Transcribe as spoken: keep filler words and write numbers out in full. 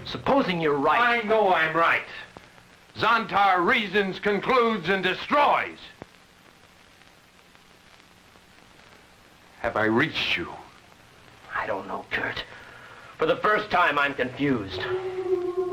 Supposing you're right. I know I'm right. Xantar reasons, concludes, and destroys. Have I reached you? I don't know, Kurt. For the first time, I'm confused.